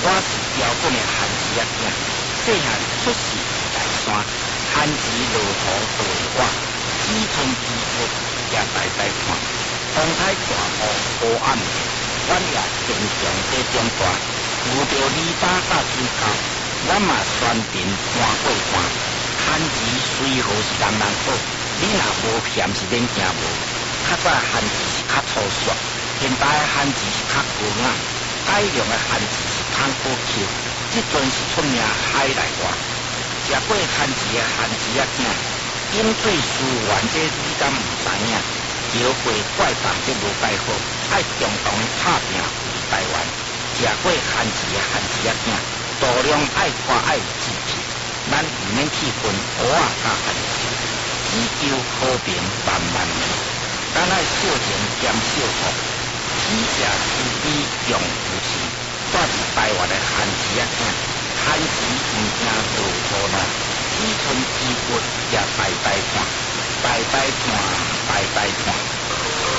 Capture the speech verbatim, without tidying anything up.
我是标本的汉子仔囝，细汉出世大山，汉子落土稻话，只剩枝骨也呆呆看。风台大雨乌暗暝，阮也坚强地长大。遇着篱笆甲水沟，阮嘛选择搬过关。汉子虽好是人人好，你若无嫌是免惊无。较早汉字是较粗俗，现代的汉字是较高雅，改良的汉字是较好口。即阵是出名海内外，食过汉字的汉字仔囝，饮水思源这你敢毋知影？摇过怪棒这无解好，爱共同打拼为台湾。食过汉字的汉字仔囝，度量爱看爱志气，咱毋免去分蚵仔甲汉字，只求和平万万年。咱爱少情兼少福，喜食思比用夫妻，带是台湾的汉字仔囝，汉字毋惊落土烂，只剩枝骨也呆呆看，呆呆看，呆呆看。